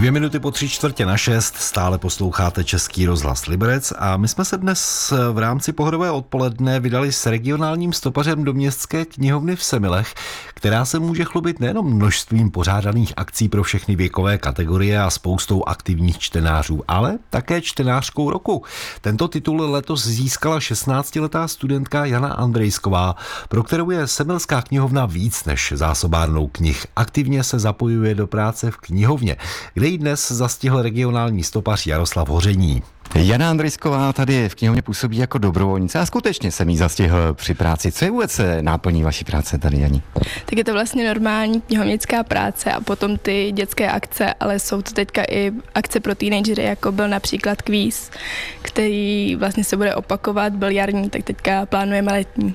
2 minuty po 3:45, stále posloucháte Český rozhlas Liberec a my jsme se dnes v rámci Pohodové odpoledne vydali s regionálním stopařem do městské knihovny v Semilech, která se může chlubit nejenom množstvím pořádaných akcí pro všechny věkové kategorie a spoustou aktivních čtenářů, ale také čtenářkou roku. Tento titul letos získala 16letá studentka Jana Andrejsková, pro kterou je Semilská knihovna víc než zásobárnou knih. Aktivně se zapojuje do práce v knihovně, kde ji dnes zastihl regionální stopař Jaroslav Hoření. Jana Andrejsková tady v knihovně působí jako dobrovolnice a skutečně jsem jí zastihl při práci. Co je vůbec náplní vaší práce tady, Jani? Tak je to vlastně normální knihovnická práce a potom ty dětské akce, ale jsou to teďka i akce pro teenagery, jako byl například kvíz, který vlastně se bude opakovat, byl jarní, tak teďka plánujeme letní.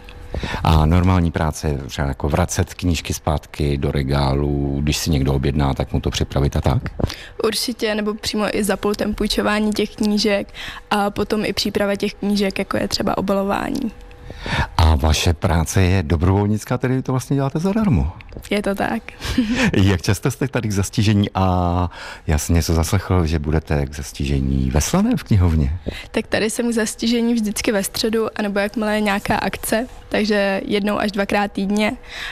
A normální práce, třeba jako vracet knížky zpátky do regálu, když si někdo objedná, tak mu to připravit a tak? Určitě, nebo přímo i za pultem půjčování těch knížek a potom i příprava těch knížek, jako je třeba obalování. A vaše práce je dobrovolnická, tedy to vlastně děláte zadarmo? Je to tak. Jak často jste tady k zastižení a já jsem něco zaslechl, že budete k zastižení ve Slané v knihovně? Tak tady jsem k zastižení vždycky ve středu, anebo jakmile je nějaká akce, takže 1 až 2krát týdně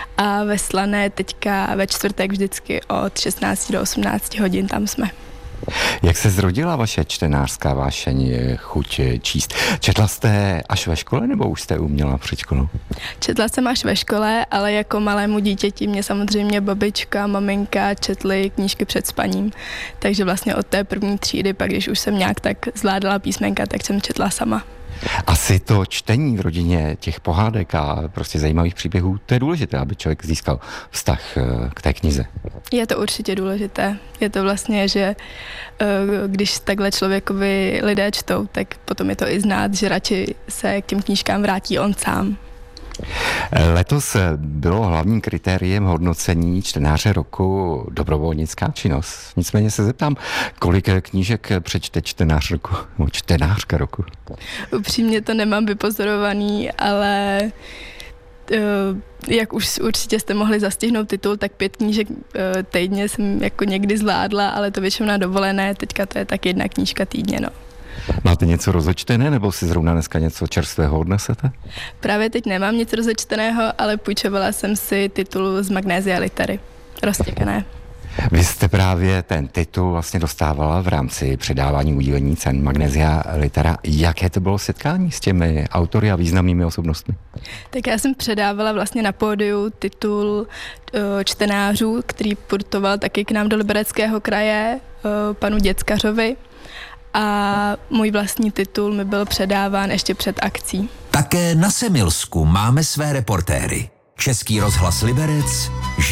a ve Slané teďka ve čtvrtek vždycky od 16 do 18 hodin tam jsme. Jak se zrodila vaše čtenářská vášeň, chuť číst? Četla jste až ve škole, nebo už jste uměla před školou? Četla jsem až ve škole, ale jako malému dítěti mě samozřejmě babička, maminka četly knížky před spaním. Takže vlastně od té první třídy, pak když už jsem nějak tak zvládala písmenka, tak jsem četla sama. Asi to čtení v rodině těch pohádek a prostě zajímavých příběhů, to je důležité, aby člověk získal vztah k té knize. Je to určitě důležité. Je to vlastně, že když takhle člověkovi lidé čtou, tak potom je to i znát, že radši se k těm knížkám vrátí on sám. Letos bylo hlavním kritériem hodnocení čtenáře roku dobrovolnická činnost. Nicméně se zeptám, kolik knížek přečte čtenář roku, nebo čtenářka roku? Upřímně to nemám vypozorovaný, ale jak už určitě jste mohli zastihnout titul, tak 5 knížek týdně jsem jako někdy zvládla, ale to většinou na dovolené, teďka to je tak 1 knížka týdně, no. Máte něco rozečtené, nebo si zrovna dneska něco čerstvého odnesete? Právě teď nemám nic rozečteného, ale půjčovala jsem si titul z Magnésia Litery. Roztěkané. Vy jste právě ten titul vlastně dostávala v rámci předávání udílení cen Magnésia Litera. Jaké to bylo setkání s těmi autory a významnými osobnostmi? Tak já jsem předávala vlastně na pódiu titul čtenářů, který putoval taky k nám do Libereckého kraje, panu Děckařovi. A můj vlastní titul mi byl předáván ještě před akcí. Také na Semilsku máme své reportéry. Český rozhlas Liberec,